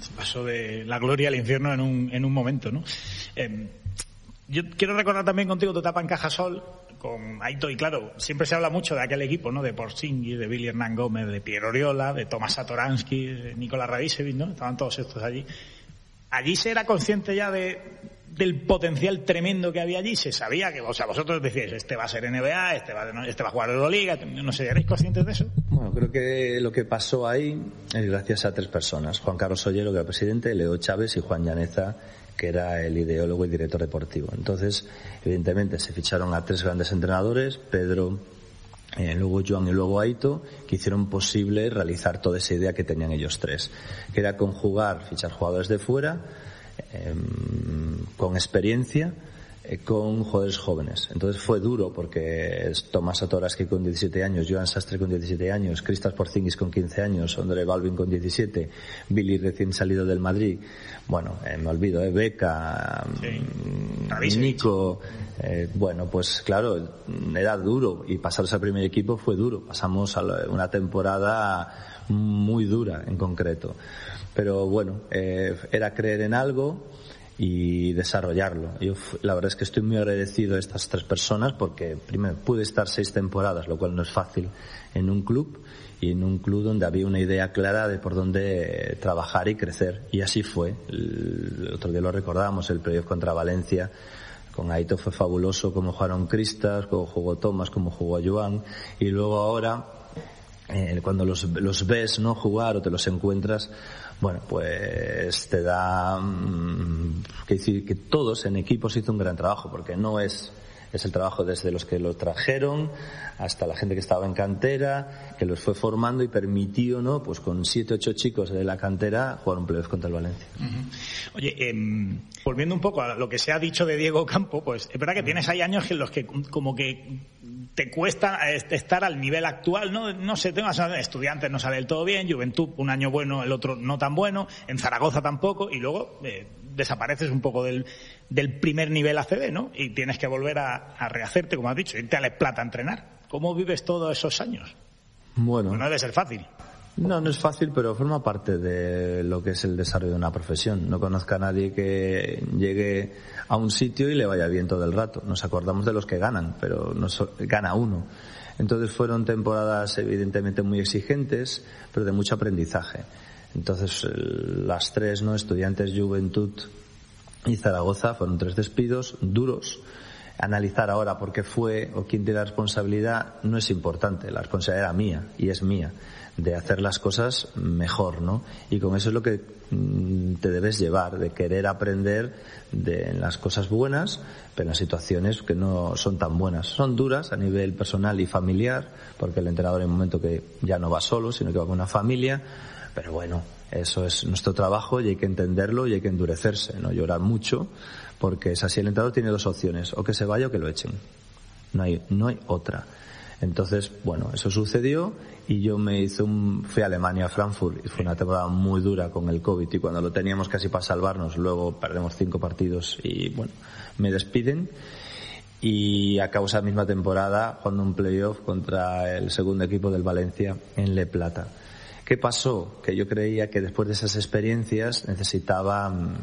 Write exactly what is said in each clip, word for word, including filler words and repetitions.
pasó de la gloria al infierno en un, en un momento, ¿no? Eh, yo quiero recordar también contigo tu etapa en Cajasol, con Aito, y claro, siempre se habla mucho de aquel equipo, ¿no? De Porzingis, de Billy Hernán Gómez, de Pierre Oriola, de Tomás Satoransky, de Nikola Radicevic, ¿no? Estaban todos estos allí. Allí se era consciente ya de, del potencial tremendo que había allí, se sabía que, o sea, vosotros decíais, este va a ser N B A, este va, este va a jugar Euroliga, no sé, ¿erais conscientes de eso? Bueno, creo que lo que pasó ahí es gracias a tres personas: Juan Carlos Ollero, que era el presidente, Leo Chávez y Juan Llaneza, que era el ideólogo y director deportivo. Entonces, evidentemente, se ficharon a tres grandes entrenadores, Pedro, eh, luego Joan y luego Aito, que hicieron posible realizar toda esa idea que tenían ellos tres, que era conjugar, fichar jugadores de fuera, eh, con experiencia, eh, con jugadores jóvenes. Entonces fue duro porque es Tomás Satoransky con diecisiete años, Joan Sastre con diecisiete años, Kristaps Porzingis con quince años, Andre Balvin con diecisiete, Billy recién salido del Madrid, bueno, eh, me olvido, eh, Beca, sí. Nico, eh, bueno, pues claro, era duro, y pasar al primer equipo fue duro. Pasamos a una temporada muy dura en concreto, pero bueno, eh, era creer en algo y desarrollarlo. Yo la verdad es que estoy muy agradecido a estas tres personas porque primero pude estar seis temporadas, lo cual no es fácil en un club, y en un club donde había una idea clara de por dónde trabajar y crecer, y así fue. El otro día lo recordábamos, el playoff contra Valencia con Aito fue fabuloso, como jugaron Kristaps, como jugó Tomás, como jugó Joan, y luego ahora eh, cuando los, los ves no jugar o te los encuentras, bueno, pues te da mmm, que decir que todos en equipo se hizo un gran trabajo, porque no es es el trabajo desde los que lo trajeron hasta la gente que estaba en cantera, que los fue formando y permitió, ¿no? Pues con siete, ocho chicos de la cantera jugar un playoff contra el Valencia. Uh-huh. Oye, eh, volviendo un poco a lo que se ha dicho de Diego Campo, pues es verdad que tienes hay años en los que como que te cuesta estar al nivel actual, ¿no? No sé, tengo Estudiantes no sale del todo bien, Juventud un año bueno, el otro no tan bueno, en Zaragoza tampoco, y luego eh, desapareces un poco del, del primer nivel A C B, ¿no? Y tienes que volver a, a rehacerte, como has dicho, irte a La Plata a entrenar. ¿Cómo vives todos esos años? Bueno. Pues no debe ser fácil. No, no es fácil, pero forma parte de lo que es el desarrollo de una profesión. No conozco a nadie que llegue a un sitio y le vaya bien todo el rato. Nos acordamos de los que ganan, pero no so- gana uno. Entonces fueron temporadas evidentemente muy exigentes, pero de mucho aprendizaje. Entonces las tres, ¿no? Estudiantes, Juventud y Zaragoza fueron tres despidos duros. Analizar ahora por qué fue o quién tiene la responsabilidad no es importante. La responsabilidad era mía y es mía, de hacer las cosas mejor, ¿no? Y con eso es lo que mm, te debes llevar, de querer aprender de en las cosas buenas, pero en las situaciones que no son tan buenas. Son duras a nivel personal y familiar, porque el entrenador hay un momento que ya no va solo, sino que va con una familia, pero bueno, eso es nuestro trabajo y hay que entenderlo y hay que endurecerse, no llorar mucho, porque es así. El entrenador tiene dos opciones: o que se vaya o que lo echen. No hay, no hay otra. Entonces, bueno, eso sucedió y yo me hice un, fui a Alemania, a Frankfurt, y fue una temporada muy dura con el COVID, y cuando lo teníamos casi para salvarnos, luego perdemos cinco partidos y bueno, me despiden, y acabo esa misma temporada jugando un playoff contra el segundo equipo del Valencia en La Plata. ¿Qué pasó? Que yo creía que después de esas experiencias necesitaba mmm,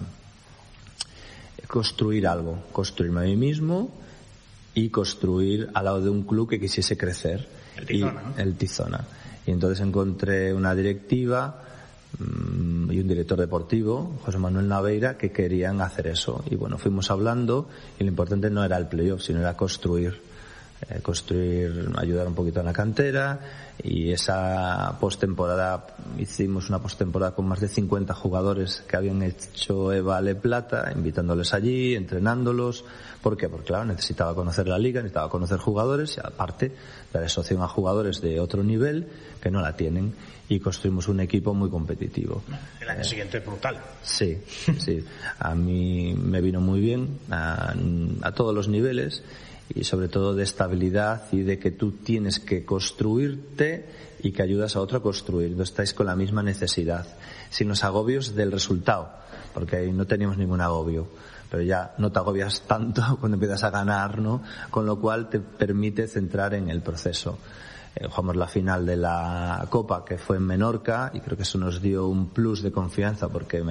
construir algo, construirme a mí mismo y construir al lado de un club que quisiese crecer. El Tizona, y, ¿no? El Tizona. Y entonces encontré una directiva mmm, y un director deportivo, José Manuel Naveira, que querían hacer eso. Y bueno, fuimos hablando, y lo importante no era el playoff, sino era construir. Eh, construir, ayudar un poquito en la cantera, y esa postemporada, hicimos una postemporada con más de cincuenta jugadores que habían hecho EVA Le Plata, invitándoles allí, entrenándolos. ¿Por qué? Porque claro, necesitaba conocer la liga, necesitaba conocer jugadores, y aparte darles opción a jugadores de otro nivel que no la tienen, y construimos un equipo muy competitivo. El año eh, siguiente es brutal. Sí, sí. A mí me vino muy bien a, a todos los niveles, y sobre todo de estabilidad y de que tú tienes que construirte y que ayudas a otro a construir. No estáis con la misma necesidad, sin los agobios del resultado, porque ahí no teníamos ningún agobio, pero ya no te agobias tanto cuando empiezas a ganar, ¿no? Con lo cual te permite centrar en el proceso. Eh, jugamos la final de la Copa, que fue en Menorca, y creo que eso nos dio un plus de confianza, porque